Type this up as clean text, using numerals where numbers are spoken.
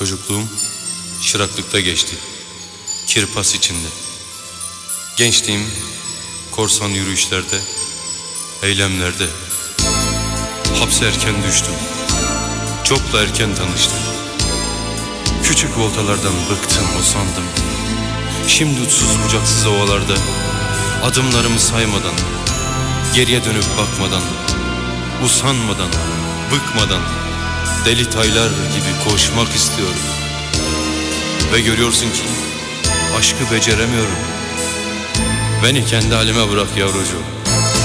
Çocukluğum çıraklıkta geçti, kirpas içinde. Gençliğim korsan yürüyüşlerde, eylemlerde. Hapse erken düştüm, çok da erken tanıştım. Küçük voltalardan bıktım, usandım. Şimdi uçsuz bucaksız ovalarda, adımlarımı saymadan, geriye dönüp bakmadan, usanmadan, bıkmadan, deli taylar gibi koşmak istiyorum. Ve görüyorsun ki aşkı beceremiyorum. Beni kendi halime bırak yavrucuğum.